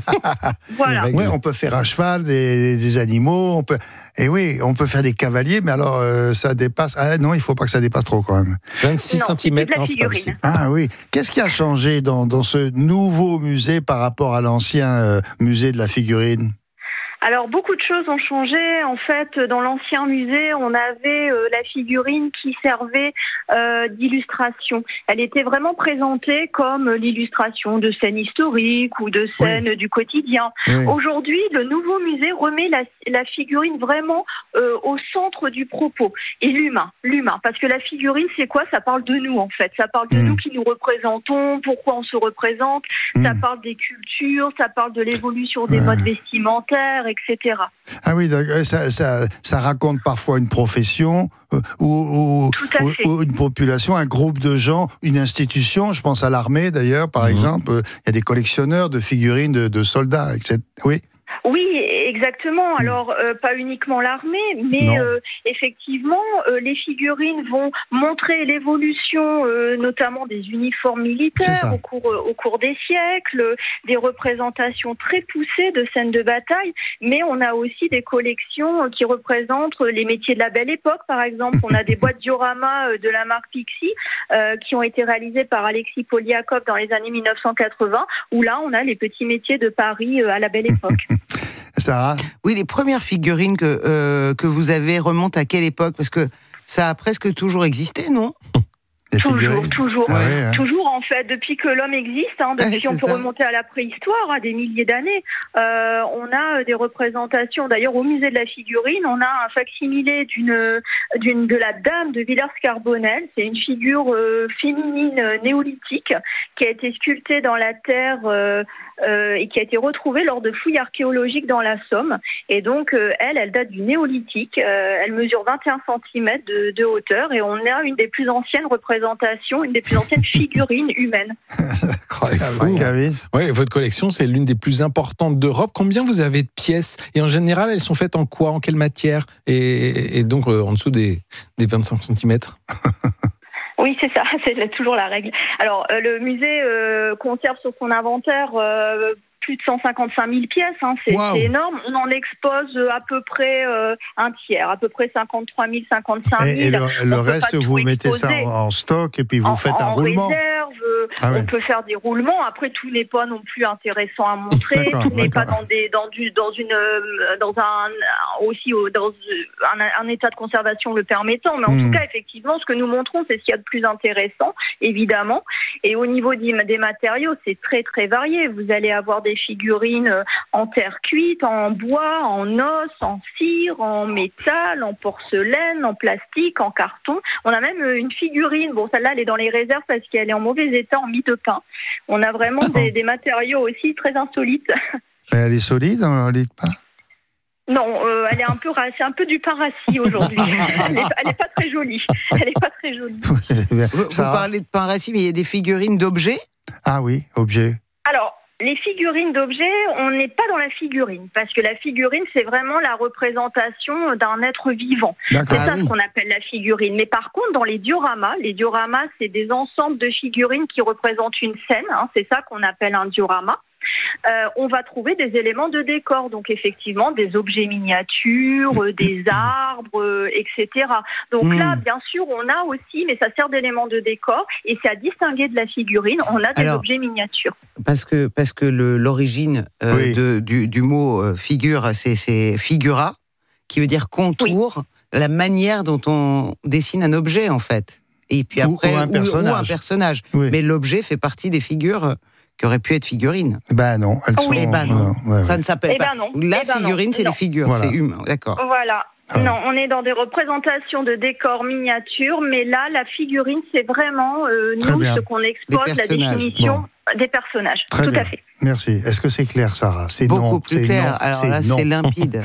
Voilà. Ouais. Oui, on peut faire un cheval, des, des animaux, on peut. Et oui, on peut faire des cavaliers, mais alors euh, ça dépasse. Ah non, il faut pas que ça dépasse trop quand même. vingt-six Non, centimètres, c'est de la non, c'est pas figurine. possible. Ah oui. Qu'est-ce qui a changé dans, dans ce nouveau musée par rapport à l'ancien euh, musée de la figurine ? Alors, beaucoup de choses ont changé. En fait, dans l'ancien musée, on avait euh, la figurine qui servait euh, d'illustration. Elle était vraiment présentée comme l'illustration de scènes historiques ou de scènes du quotidien. Oui. Aujourd'hui, le nouveau musée remet la, la figurine vraiment euh, au centre du propos. Et l'humain, l'humain. Parce que la figurine, c'est quoi ? Ça parle de nous, en fait. Ça parle de Mm. nous qui nous représentons, pourquoi on se représente. Ça Mm. parle des cultures, ça parle de l'évolution des Ouais. modes vestimentaires, et cetera. Ah oui, d'accord. ça, ça, ça raconte parfois une profession euh, ou, ou, Tout à ou- fait. ou une population, un groupe de gens, une institution. Je pense à l'armée d'ailleurs, par Mhm. exemple. Euh, Il y a des collectionneurs de figurines de, de soldats, et cetera. Oui. Oui, Exactement. Alors, euh, pas uniquement l'armée, mais euh, effectivement, euh, les figurines vont montrer l'évolution, euh, notamment des uniformes militaires au cours, euh, au cours des siècles, des représentations très poussées de scènes de bataille, mais on a aussi des collections qui représentent les métiers de la Belle Époque, par exemple. On a des boîtes diorama de la marque Pixie euh, qui ont été réalisées par Alexis Poliakov dans les années mille neuf cent quatre-vingts, où là, on a les petits métiers de Paris euh, à la Belle Époque. Sarah ? Oui, les premières figurines que, euh, que vous avez remontent à quelle époque ? Parce que ça a presque toujours existé, non ? Les toujours, figurines. toujours, ah ouais, hein. toujours en fait, depuis que l'homme existe, hein, depuis ouais, on peut ça. remonter à la préhistoire, à des milliers d'années, euh, on a des représentations. D'ailleurs, au musée de la figurine, on a un facsimilé d'une, d'une de la Dame de Villers-Carbonel. C'est une figure euh, féminine euh, néolithique qui a été sculptée dans la terre euh, euh, et qui a été retrouvée lors de fouilles archéologiques dans la Somme. Et donc, euh, elle, elle date du néolithique. Euh, elle mesure vingt et un centimètres de, de hauteur et on a une des plus anciennes représentations une des plus anciennes figurines humaines. C'est fou. Ouais, votre collection, c'est l'une des plus importantes d'Europe. Combien vous avez de pièces ? Et en général, elles sont faites en quoi ? En quelle matière ? Et, et donc, euh, en dessous des, des vingt-cinq centimètres ? Oui, c'est ça, c'est toujours la règle. Alors, euh, le musée euh, conserve sur son inventaire euh, plus de cent cinquante-cinq mille pièces, hein, c'est, wow. c'est énorme. On en expose à peu près euh, un tiers, à peu près cinquante-trois mille, cinquante-cinq mille. Et, et le, le reste, vous mettez ça en, en stock et puis vous en, faites en un roulement. Réserve, ah ouais. On peut faire des roulements. Après, tout n'est pas non plus intéressant à montrer. D'accord, tout n'est d'accord. pas dans des, dans du, dans une, dans un, aussi dans un, un état de conservation le permettant. Mais en mmh. tout cas, effectivement, ce que nous montrons, c'est ce qu'il y a de plus intéressant, évidemment. Et au niveau des, des matériaux, c'est très très varié. Vous allez avoir des figurines en terre cuite, en bois, en os, en cire, en métal, en porcelaine, en plastique, en carton. On a même une figurine. Bon, celle-là, elle est dans les réserves parce qu'elle est en mauvais état, en mie de pain. On a vraiment des, des matériaux aussi très insolites. Elle est solide, en lit de pain ? Non, euh, elle est un peu, c'est un peu du pain rassis aujourd'hui. Elle n'est elle est pas très jolie. Elle est pas très jolie. Vous, vous parlez de pain rassis, mais il y a des figurines d'objets ? Ah oui, objets. Alors, les figurines d'objets, on n'est pas dans la figurine, parce que la figurine, c'est vraiment la représentation d'un être vivant. D'accord. C'est ça ah, oui. ce qu'on appelle la figurine. Mais par contre, dans les dioramas, les dioramas, c'est des ensembles de figurines qui représentent une scène, hein, c'est ça qu'on appelle un diorama. Euh, on va trouver des éléments de décor, donc effectivement des objets miniatures, euh, des arbres, euh, et cetera. Donc mmh. là, bien sûr, on a aussi, mais ça sert d'éléments de décor, et c'est à distinguer de la figurine, on a des Alors, objets miniatures. Parce que, parce que le, l'origine euh, oui. de, du, du mot euh, figure, c'est, c'est figura, qui veut dire contour, oui. la manière dont on dessine un objet, en fait. Et puis après, ou, ou un personnage. Ou, ou un personnage. Oui. Mais l'objet fait partie des figures qui aurait pu être figurine. Ben non, elles sont... Eh ben non, ouais, ouais. ça ne s'appelle eh ben pas... Non. La eh ben figurine, non. c'est non. les figures, voilà. c'est humain, d'accord. Voilà. Ah ouais. Non, on est dans des représentations de décors miniatures, mais là, la figurine, c'est vraiment, euh, nous, bien. ce qu'on exploite, la définition bon. des personnages. Très Tout bien. à fait. Merci. Est-ce que c'est clair, Sarah ? C'est Beaucoup non. plus c'est clair. Non. Alors c'est là, non. c'est limpide.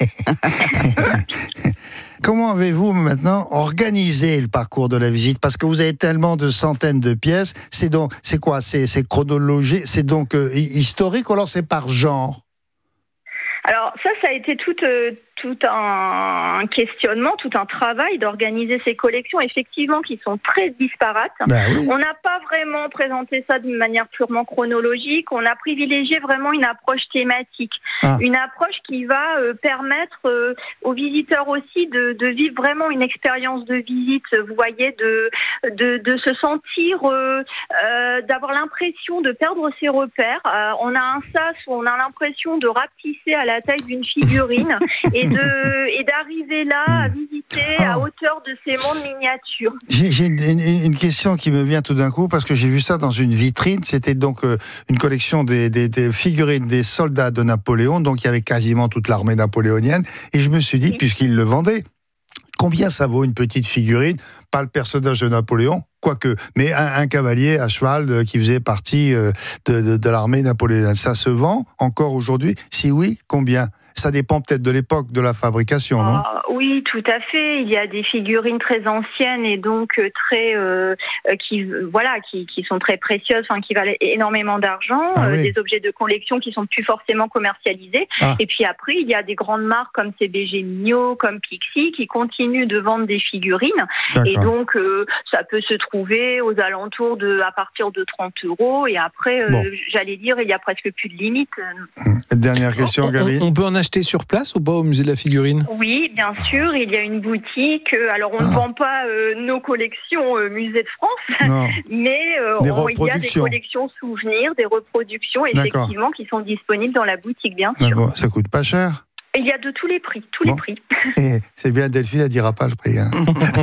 Comment avez-vous maintenant organisé le parcours de la visite ? Parce que vous avez tellement de centaines de pièces. C'est donc, c'est quoi ? C'est, c'est chronologique ? C'est donc euh, historique ou alors c'est par genre ? Alors ça, ça a été tout, euh, tout un questionnement, tout un travail d'organiser ces collections, effectivement, qui sont très disparates. Ben oui. On n'a pas vraiment présenté ça d'une manière purement chronologique, on a privilégié vraiment une approche thématique, ah. une approche qui va euh, permettre euh, aux visiteurs aussi de, de vivre vraiment une expérience de visite, vous voyez, de, de, de se sentir, euh, euh, d'avoir l'impression de perdre ses repères. Euh, on a un sas où on a l'impression de rapetisser à la taille d'une figurine et De, et d'arriver là à visiter oh. à hauteur de ces mondes miniatures. J'ai, j'ai une, une question qui me vient tout d'un coup parce que j'ai vu ça dans une vitrine. C'était donc euh, une collection des, des, des figurines des soldats de Napoléon, donc il y avait quasiment toute l'armée napoléonienne. Et je me suis dit, oui. puisqu'ils le vendaient, combien ça vaut une petite figurine ? Pas le personnage de Napoléon, quoique, mais un, un cavalier à cheval euh, qui faisait partie euh, de, de, de l'armée napoléonienne. Ça se vend encore aujourd'hui ? Si oui, combien ? Ça dépend peut-être de l'époque de la fabrication, non ? ah, Oui, Oui, tout à fait. Il y a des figurines très anciennes et donc très euh, qui voilà qui, qui sont très précieuses, enfin qui valent énormément d'argent, ah, euh, oui. Des objets de collection qui sont plus forcément commercialisés. Ah. Et puis après, il y a des grandes marques comme C B G Mignot, comme Pixie, qui continuent de vendre des figurines. D'accord. Et donc euh, ça peut se trouver aux alentours de à partir de trente euros. Et après, euh, bon. j'allais dire, il y a presque plus de limite. Dernière question, Gabi. On, on peut en acheter sur place ou pas au musée de la figurine? Oui, bien sûr. Il y a une boutique. Alors, on ah. ne vend pas euh, nos collections euh, Musée de France, non. mais euh, on, il y a des collections souvenirs, des reproductions, effectivement, D'accord. qui sont disponibles dans la boutique, bien sûr. D'accord. Ça coûte pas cher? Il y a de tous les prix, tous bon. les prix. Et c'est bien, Delphine, elle ne dira pas le prix. Hein.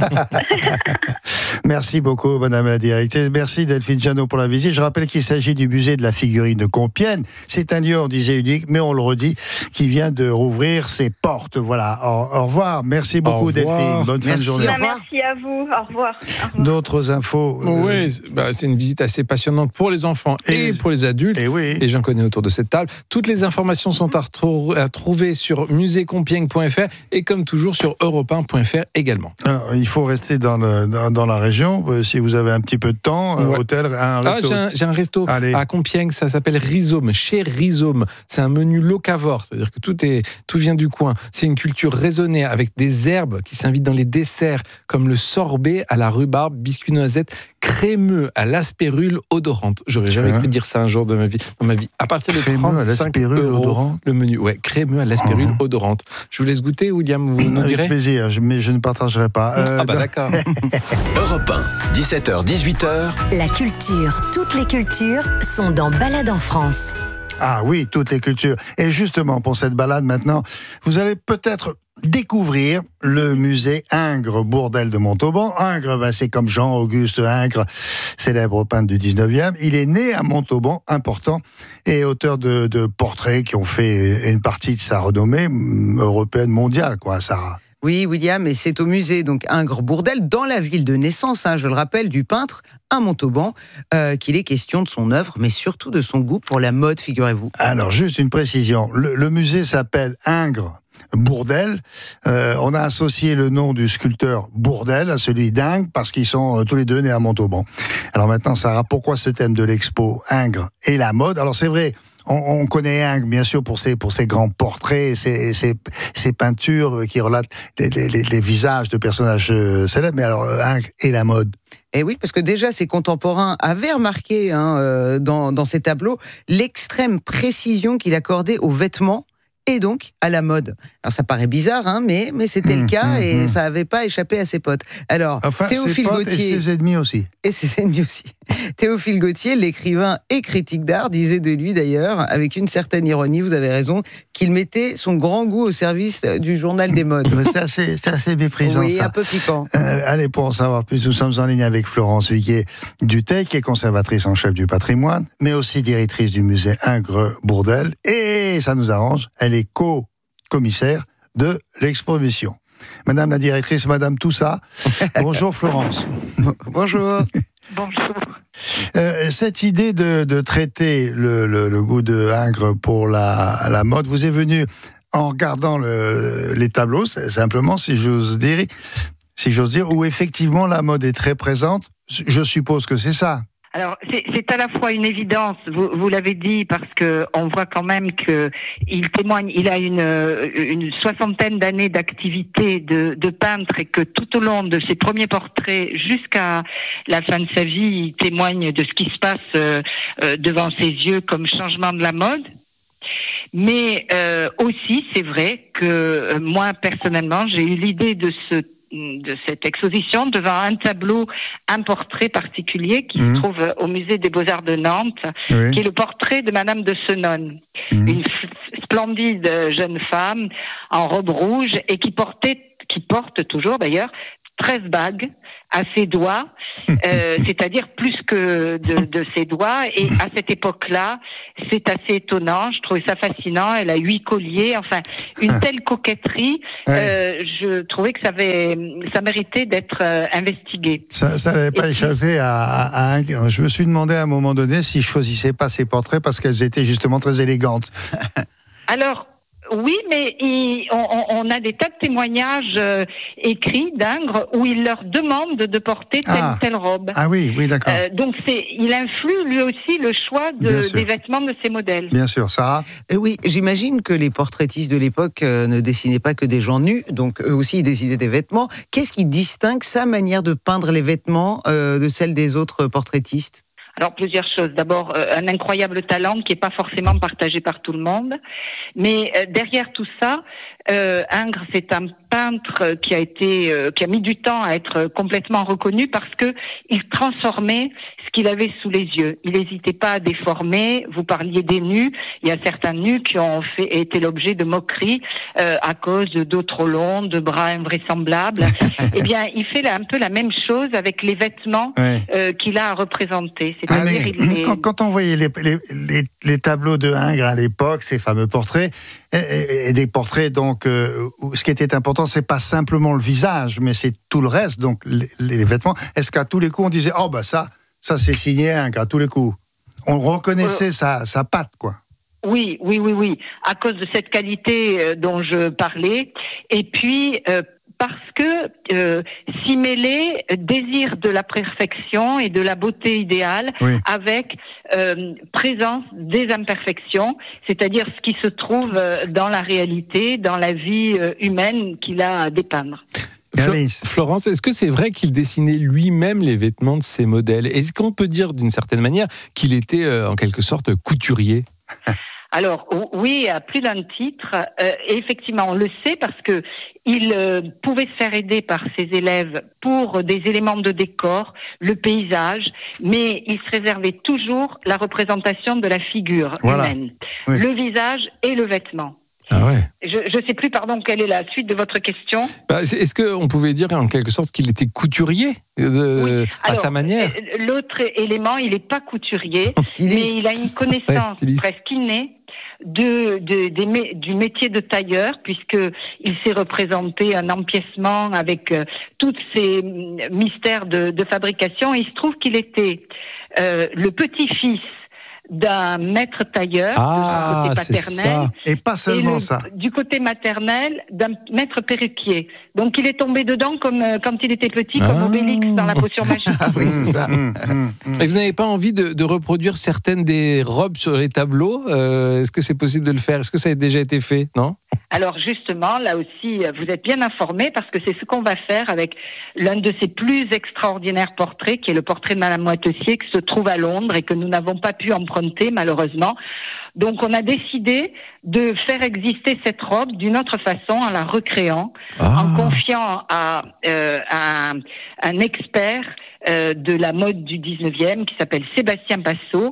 Merci beaucoup, madame la directrice. Merci, Delphine Janot, pour la visite. Je rappelle qu'il s'agit du musée de la figurine de Compiègne. C'est un lieu, on disait, unique, mais on le redit, qui vient de rouvrir ses portes. Voilà. Au, au revoir. Merci beaucoup, Delphine. Bonne merci. fin de journée. Bah, merci à vous. Au revoir. Au revoir. D'autres infos euh... Oui, bah, c'est une visite assez passionnante pour les enfants et, et pour les adultes. Et, oui. et j'en connais autour de cette table. Toutes les informations sont à, retro- à trouver sur musée compiègne point f r et comme toujours sur europe un point f r également. Alors, il faut rester dans, le, dans, dans la région euh, si vous avez un petit peu de temps. Ouais. Euh, hôtel, un resto. Ah, j'ai, un, j'ai un resto Allez. à Compiègne, ça s'appelle Rhizome, chez Rhizome. C'est un menu locavore, c'est-à-dire que tout, est, tout vient du coin. C'est une culture raisonnée avec des herbes qui s'invitent dans les desserts comme le sorbet à la rhubarbe, biscuit noisette, crémeux à l'aspérule odorante. J'aurais jamais cru dire ça un jour de ma vie. Dans ma vie. À partir de crémeux trente-cinq euros, odorante. Le menu, ouais, crémeux à l'aspérule oh. odorante. Je vous laisse goûter, William, vous nous direz? Avec plaisir, mais je ne partagerai pas. Euh, ah bah d'accord. Europe un, dix-sept heures, dix-huit heures. La culture, toutes les cultures sont dans Balade en France. Ah oui, toutes les cultures. Et justement, pour cette balade maintenant, vous allez peut-être découvrir le musée Ingres-Bourdelle de Montauban. Ingres, ben, c'est comme Jean-Auguste Ingres, célèbre peintre du dix-neuvième. Il est né à Montauban, important, et auteur de, de portraits qui ont fait une partie de sa renommée européenne, mondiale, quoi, Sarah. Oui, William, et c'est au musée donc Ingres-Bourdelle, dans la ville de naissance, hein, je le rappelle, du peintre à Montauban, euh, qu'il est question de son œuvre, mais surtout de son goût pour la mode, figurez-vous. Alors, juste une précision, le, le musée s'appelle Ingres Bourdelle. Euh, on a associé le nom du sculpteur Bourdelle à celui d'Ingres parce qu'ils sont euh, tous les deux nés à Montauban. Alors maintenant, Sarah, pourquoi ce thème de l'expo Ingres et la mode? Alors c'est vrai, on, on connaît Ingres bien sûr pour ses, pour ses grands portraits, ses, ses, ses peintures qui relatent les, les, les visages de personnages célèbres, mais alors Ingres et la mode. Et oui, parce que déjà, ses contemporains avaient remarqué hein, euh, dans, dans ses tableaux l'extrême précision qu'il accordait aux vêtements et donc à la mode. Alors ça paraît bizarre, hein, mais, mais c'était mmh, le cas mmh, et mmh. ça n'avait pas échappé à ses potes. Alors, enfin, Théophile ses potes Gautier... et ses ennemis aussi. Et ses ennemis aussi. Théophile Gautier, l'écrivain et critique d'art, disait de lui d'ailleurs, avec une certaine ironie, vous avez raison, qu'il mettait son grand goût au service du journal des modes. C'était assez, c'était assez méprisant, oui, ça. un peu piquant. Euh, allez, pour en savoir plus, nous sommes en ligne avec Florence Huguet-Duteil, qui est conservatrice en chef du patrimoine, mais aussi directrice du musée Ingres-Bourdelle. Et ça nous arrange, elle est co-commissaire de l'exposition. Madame la directrice, Madame Toussa. Bonjour Florence. Bonjour. Bonjour. Euh, cette idée de, de traiter le, le, le goût de Ingres pour la, la mode vous est venue en regardant le, les tableaux, simplement, si j'ose dire, si j'ose dire, où effectivement la mode est très présente. Je suppose que c'est ça. Alors, c'est, c'est à la fois une évidence, vous, vous l'avez dit, parce que on voit quand même que il témoigne, il a une, une soixantaine d'années d'activité de, de peintre et que tout au long de ses premiers portraits jusqu'à la fin de sa vie, il témoigne de ce qui se passe euh, devant ses yeux comme changement de la mode. Mais euh, aussi, c'est vrai que euh, moi, personnellement, j'ai eu l'idée de ce de cette exposition devant un tableau, un portrait particulier qui mmh. se trouve au musée des Beaux-Arts de Nantes, oui. qui est le portrait de Madame de Senones, mmh. une f- splendide jeune femme en robe rouge et qui portait, qui porte toujours d'ailleurs, treize bagues à ses doigts, euh, c'est-à-dire plus que de, de ses doigts. Et à cette époque-là, c'est assez étonnant. Je trouvais ça fascinant. Elle a huit colliers. Enfin, une telle coquetterie. Euh, je trouvais que ça avait, ça méritait d'être euh, investigué. Ça, ça n'avait pas et échappé puis... à, à, à. Je me suis demandé à un moment donné si je choisissais pas ces portraits parce qu'elles étaient justement très élégantes. Alors. Oui, mais il, on, on a des tas de témoignages euh, écrits d'Ingres où il leur demande de porter telle ah. ou telle robe. Ah oui, oui, d'accord. Euh, donc c'est, il influe lui aussi le choix de, des vêtements de ses modèles. Bien sûr, Sarah. Euh, oui, j'imagine que les portraitistes de l'époque euh, ne dessinaient pas que des gens nus, donc eux aussi ils dessinaient des vêtements. Qu'est-ce qui distingue sa manière de peindre les vêtements euh, de celle des autres portraitistes ? Alors plusieurs choses. D'abord, euh, un incroyable talent qui n'est pas forcément partagé par tout le monde. Mais euh, derrière tout ça, euh, Ingres, c'est un peintre qui a été, euh, qui a mis du temps à être complètement reconnu parce que il transformait ce qu'il avait sous les yeux. Il n'hésitait pas à déformer. Vous parliez des nus. Il y a certains nus qui ont fait, été l'objet de moqueries euh, à cause de dos trop longs, de bras invraisemblables. Eh bien, il fait là, un peu la même chose avec les vêtements ouais. euh, qu'il a à représenter. Ah, mais, il... quand, quand on voyait les, les, les, les tableaux de Ingres à l'époque, ces fameux portraits, et, et, et des portraits, donc, euh, où ce qui était important, c'est pas simplement le visage, mais c'est tout le reste, donc les, les vêtements. Est-ce qu'à tous les coups, on disait, oh, bah ça, ça c'est signé Ingres, à tous les coups. On reconnaissait euh... sa, sa patte, quoi. Oui, oui, oui, oui, à cause de cette qualité euh, dont je parlais. Et puis, euh, parce que euh, s'y mêler désir de la perfection et de la beauté idéale oui. avec euh, présence des imperfections, c'est-à-dire ce qui se trouve euh, dans la réalité, dans la vie euh, humaine qu'il a à dépeindre. Florence, est-ce que c'est vrai qu'il dessinait lui-même les vêtements de ses modèles ? Est-ce qu'on peut dire d'une certaine manière qu'il était euh, en quelque sorte couturier ? Alors oui, à plus d'un titre. Euh, et effectivement, on le sait parce que il euh, pouvait se faire aider par ses élèves pour des éléments de décor, le paysage, mais il se réservait toujours la représentation de la figure voilà. humaine, oui. le visage et le vêtement. Ah ouais. Je ne sais plus, pardon, quelle est la suite de votre question. Bah, est-ce qu'on pouvait dire en quelque sorte qu'il était couturier de, oui. à Alors, sa manière ? L'autre élément, il n'est pas couturier, mais il a une connaissance ouais, presque innée de, de, des, du métier de tailleur, puisqu'il s'est représenté un empiècement avec euh, tous ces mystères de, de fabrication. Et il se trouve qu'il était euh, le petit-fils d'un maître tailleur ah, du côté paternel et pas seulement et le, ça du côté maternel d'un maître perruquier. Donc il est tombé dedans comme euh, quand il était petit, ah. comme Obélix dans la potion magique. Ah oui, c'est ça. mmh, mmh. Et vous n'avez pas envie de, de reproduire certaines des robes sur les tableaux ? euh, Est-ce que c'est possible de le faire ? Est-ce que ça a déjà été fait ? Non ? Alors justement, là aussi, vous êtes bien informés parce que c'est ce qu'on va faire avec l'un de ses plus extraordinaires portraits, qui est le portrait de Madame Moitessier, qui se trouve à Londres et que nous n'avons pas pu emprunter malheureusement. Donc on a décidé de faire exister cette robe d'une autre façon, en la recréant, ah. en confiant à, euh, à un, un expert euh, de la mode du dix-neuvième qui s'appelle Sébastien Passot,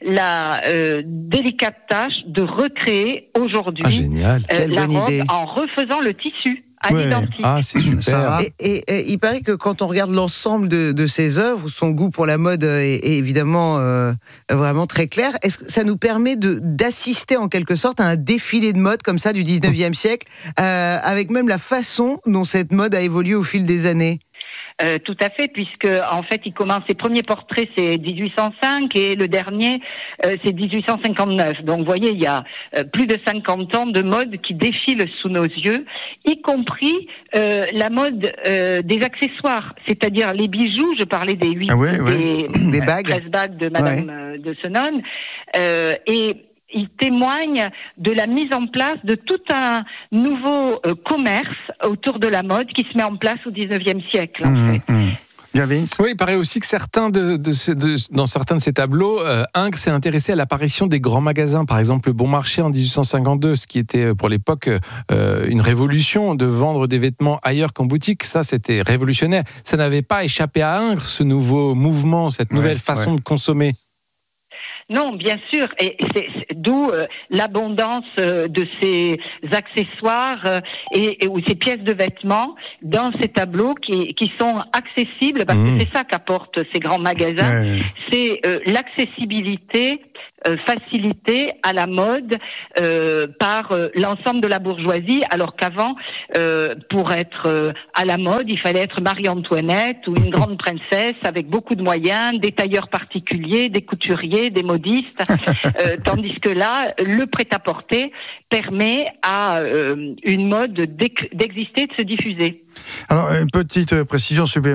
la euh, délicate tâche de recréer aujourd'hui ah, génial. Euh, Quelle la bonne robe idée. en refaisant le tissu. Ouais. Ah, c'est super. Et, et, et il paraît que quand on regarde l'ensemble de, de ses œuvres, son goût pour la mode est, est évidemment euh, vraiment très clair. Est-ce que ça nous permet de, d'assister en quelque sorte à un défilé de mode comme ça du dix-neuvième siècle, euh, avec même la façon dont cette mode a évolué au fil des années ? Euh, tout à fait, puisque en fait, il commence ses premiers portraits, c'est dix-huit cent cinq et le dernier, euh, c'est dix-huit cent cinquante-neuf. Donc, vous voyez, il y a euh, plus de cinquante ans de mode qui défile sous nos yeux, y compris euh, la mode euh, des accessoires, c'est-à-dire les bijoux. Je parlais des huit, ah ouais, ouais. des, des bagues, treize bagues de Madame ouais. de Senones, euh, et il témoigne de la mise en place de tout un nouveau euh, commerce autour de la mode qui se met en place au dix-neuvième siècle, en mmh, fait. Mmh. Oui, il paraît aussi que certains de, de, de, de dans certains de ces tableaux, euh, Ingres s'est intéressé à l'apparition des grands magasins, par exemple le Bon Marché en dix-huit cent cinquante-deux, ce qui était pour l'époque euh, une révolution de vendre des vêtements ailleurs qu'en boutique. Ça, c'était révolutionnaire. Ça n'avait pas échappé à Ingres, ce nouveau mouvement, cette nouvelle ouais, façon ouais. de consommer. Non, bien sûr, et c'est, c'est d'où euh, l'abondance euh, de ces accessoires euh, et, et ou ces pièces de vêtements dans ces tableaux qui, qui sont accessibles, parce mmh. que c'est ça qu'apportent ces grands magasins, ouais. c'est euh, l'accessibilité euh, facilité à la mode euh, par euh, l'ensemble de la bourgeoisie, alors qu'avant, euh, pour être euh, à la mode, il fallait être Marie-Antoinette ou une grande princesse avec beaucoup de moyens, des tailleurs particuliers, des couturiers, des modistes, euh, tandis que là, le prêt-à-porter permet à euh, une mode d'exister, de se diffuser. Alors, une petite précision supplémentaire.